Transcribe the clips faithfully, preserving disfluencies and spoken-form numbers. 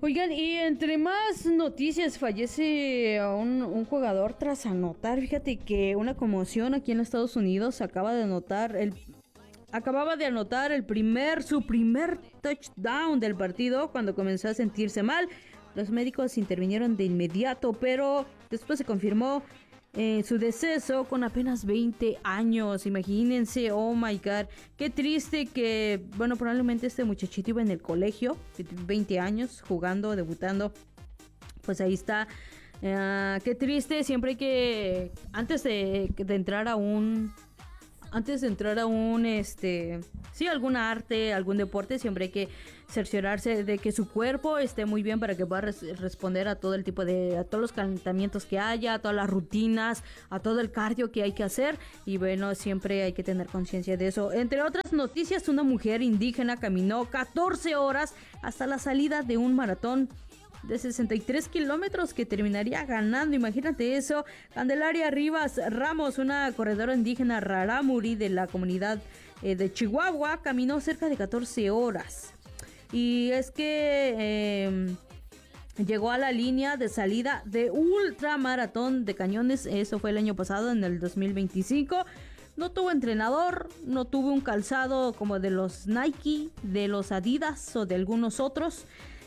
Oigan, y entre más noticias, fallece un, un jugador tras anotar. Fíjate que una conmoción aquí en Estados Unidos acaba de anotar el acababa de anotar el primer su primer touchdown del partido cuando comenzó a sentirse mal. Los médicos intervinieron de inmediato, pero después se confirmó eh, su deceso con apenas veinte años. Imagínense, oh my god, qué triste que, bueno, probablemente este muchachito iba en el colegio, veinte años, jugando, debutando. Pues ahí está. Uh, qué triste, siempre hay que, antes de, de entrar a un... Antes de entrar a un, este, sí, alguna arte, algún deporte, siempre hay que cerciorarse de que su cuerpo esté muy bien para que pueda res- responder a todo el tipo de, a todos los calentamientos que haya, a todas las rutinas, a todo el cardio que hay que hacer. Y bueno, siempre hay que tener conciencia de eso. Entre otras noticias, una mujer indígena caminó catorce horas hasta la salida de un maratón de sesenta y tres kilómetros que terminaría ganando. Imagínate eso. Candelaria Rivas Ramos, una corredora indígena rarámuri de la comunidad eh, de Chihuahua, caminó cerca de catorce horas. Y es que eh, llegó a la línea de salida de ultramaratón de Cañones. Eso fue el año pasado, en el dos mil veinticinco. No tuvo entrenador, no tuvo un calzado como de los Nike, de los Adidas o de algunos otros.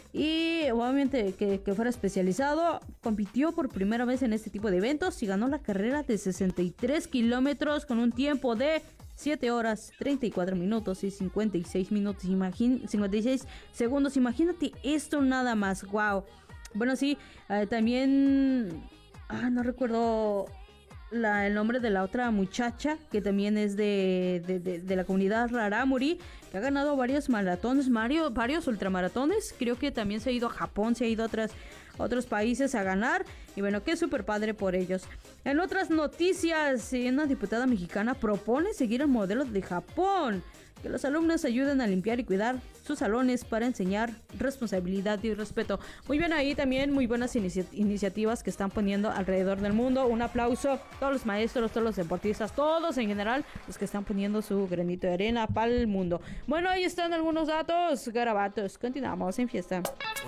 Y obviamente que, que fuera especializado. Compitió por primera vez en este tipo de eventos y ganó la carrera de sesenta y tres kilómetros con un tiempo de siete horas, treinta y cuatro minutos y cincuenta y seis minutos, imagín, cincuenta y seis segundos. Imagínate esto nada más, wow. Bueno, sí, eh, también, ah, no recuerdo la, el nombre de la otra muchacha, que también es de, de, de, de la comunidad rarámuri, que ha ganado varios maratones, Mario, varios ultramaratones. Creo que también se ha ido a Japón, se ha ido a otras, otros países a ganar. Y bueno, qué súper padre por ellos. En otras noticias, una diputada mexicana propone seguir el modelo de Japón, que los alumnos ayuden a limpiar y cuidar sus salones para enseñar responsabilidad y respeto. Muy bien ahí también, muy buenas inici- iniciativas que están poniendo alrededor del mundo. Un aplauso a todos los maestros, todos los deportistas, todos en general, los que están poniendo su granito de arena para el mundo. Bueno, ahí están algunos datos, garabatos. Continuamos en fiesta.